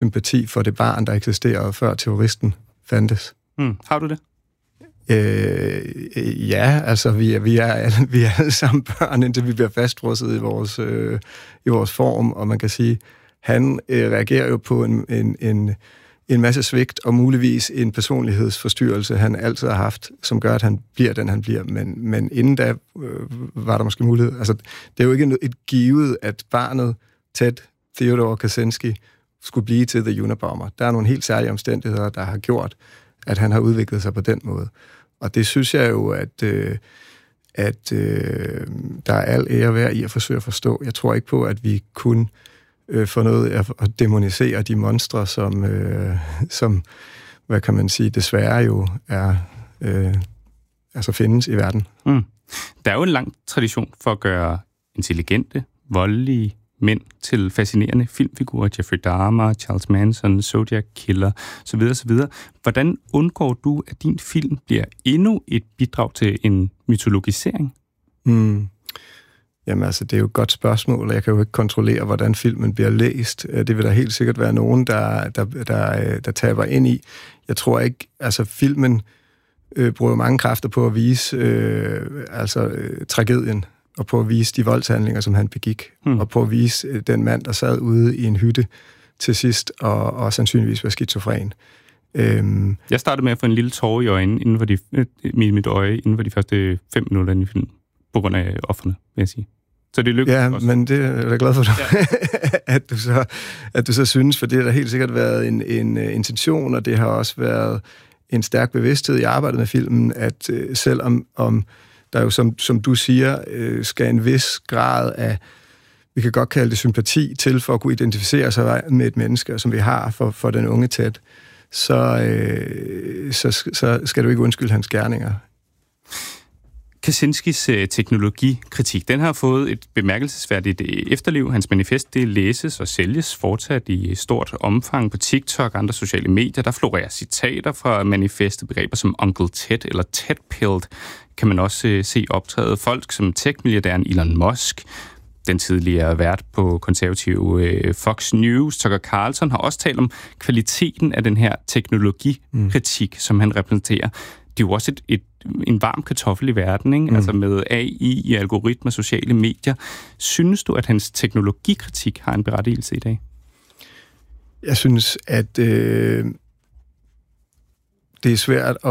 sympati for det barn, der eksisterede før terroristen fandtes. Har du det? Ja, altså vi er alle sammen børn, indtil vi bliver fastfrosset i vores form, og man kan sige, han reagerer jo på en masse svigt, og muligvis en personlighedsforstyrrelse, han altid har haft, som gør, at han bliver den, han bliver. Men inden da var der måske mulighed. Altså, det er jo ikke et givet, at barnet, Ted Theodore Kaczynski, skulle blive til The Unabomber. Der er nogle helt særlige omstændigheder, der har gjort, at han har udviklet sig på den måde. Og det synes jeg jo, at der er al ære værd i at forsøge at forstå. Jeg tror ikke på, at vi kun får noget at dæmonisere de monstre, som hvad kan man sige, desværre jo er findes i verden. Der er jo en lang tradition for at gøre intelligente, voldelige mænd til fascinerende filmfigurer, Jeffrey Dahmer, Charles Manson, Zodiac Killer, osv. Hvordan undgår du, at din film bliver endnu et bidrag til en mytologisering? Jamen altså, det er jo et godt spørgsmål, og jeg kan jo ikke kontrollere, hvordan filmen bliver læst. Det vil der helt sikkert være nogen, der taber ind i. Jeg tror ikke, altså filmen bruger mange kræfter på at vise tragedien, og på at vise de voldshandlinger, som han begik, og på at vise den mand, der sad ude i en hytte til sidst, og sandsynligvis var skizofren. Jeg startede med at få en lille tåre i øjnene mit øje inden for de første 5 minutter i filmen, på grund af offerne, vil jeg sige. Så det lykkedes også. Men det er jeg glad for, at du så synes, for det har da helt sikkert været en intention, og det har også været en stærk bevidsthed i arbejdet med filmen, at selvom der jo, som du siger, skal en vis grad af, vi kan godt kalde det sympati til, for at kunne identificere sig med et menneske, som vi har for den unge Ted, så skal du ikke undskylde hans gerninger. Kaczynskis teknologikritik, den har fået et bemærkelsesværdigt efterliv. Hans manifest, det læses og sælges fortsat i stort omfang på TikTok og andre sociale medier. Der florerer citater fra manifestet, begreber som Uncle Ted eller Ted-pilled, kan man også se optrædet. Folk som tech-milliardæren Elon Musk, den tidligere vært på konservative Fox News, Tucker Carlson, har også talt om kvaliteten af den her teknologikritik, som han repræsenterer. Det er jo også en varm kartoffel i verden, ikke? Altså med AI i algoritmer, sociale medier. Synes du, at hans teknologikritik har en berettigelse i dag? Jeg synes, at det er svært at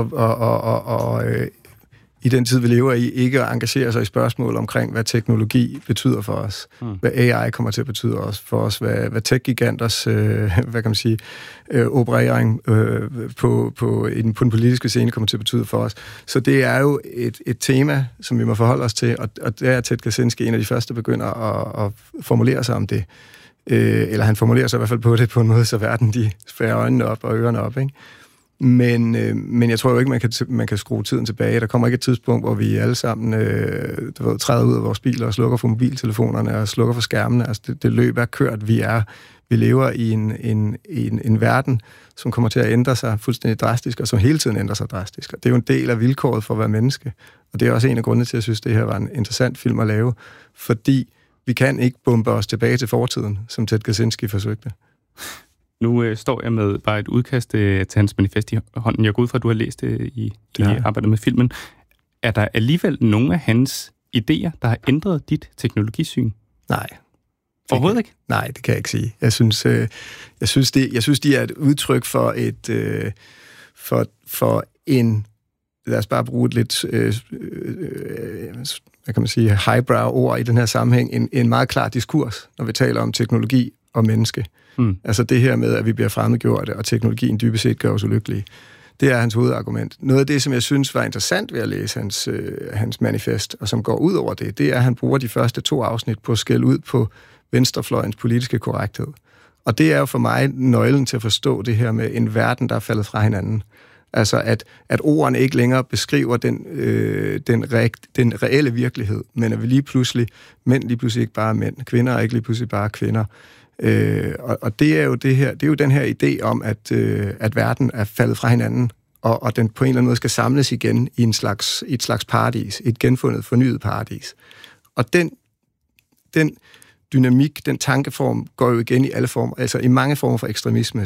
i den tid, vi lever i, ikke at engagere sig i spørgsmål omkring, hvad teknologi betyder for os. Hvad AI kommer til at betyde for os. Hvad tech-giganters, hvad kan man sige, operering på den politiske scene kommer til at betyde for os. Så det er jo et tema, som vi må forholde os til, og der er Ted Kaczynski en af de første, der begynder at formulere sig om det. Eller han formulerer sig i hvert fald på det på en måde, så verden de spærrer øjnene op og ørerne op, ikke? Men jeg tror jo ikke, man kan skrue tiden tilbage. Der kommer ikke et tidspunkt, hvor vi alle sammen træder ud af vores biler og slukker for mobiltelefonerne og slukker for skærmene. Altså det løb er kørt. Vi lever i en verden, som kommer til at ændre sig fuldstændig drastisk, og som hele tiden ændrer sig drastisk. Og det er jo en del af vilkåret for at være menneske. Og det er også en af grundene til, at jeg synes, det her var en interessant film at lave, fordi vi kan ikke bombe os tilbage til fortiden, som Ted Kaczynski forsøgte. Nu står jeg med bare et udkast til hans manifest i hånden. Jeg går ud fra, at du har læst det i arbejdet med filmen. Er der alligevel nogle af hans idéer, der har ændret dit teknologisyn? Nej. Overhovedet ikke? Nej, det kan jeg ikke sige. Jeg synes, de er et udtryk for for en, lad os bare bruge et lidt, hvad kan man sige, highbrow ord i den her sammenhæng, en meget klar diskurs, når vi taler om teknologi og menneske. Altså det her med, at vi bliver fremmedgjorte, og teknologien dybest set gør os ulykkelige. Det er hans hovedargument. Noget af det, som jeg synes var interessant ved at læse hans manifest, og som går ud over det er, at han bruger de første 2 afsnit på at skælde ud på venstrefløjens politiske korrekthed. Og det er jo for mig nøglen til at forstå det her med en verden, der er faldet fra hinanden. Altså at ordene ikke længere beskriver den reelle virkelighed, men at vi mænd lige pludselig ikke bare er mænd, kvinder er ikke lige pludselig bare kvinder. Og det er jo det er jo den her idé om, at verden er faldet fra hinanden, og den på en eller anden måde skal samles igen i et slags paradis, et genfundet, fornyet paradis. Og den dynamik, den tankeform, går jo igen i alle former, altså i mange former for ekstremisme,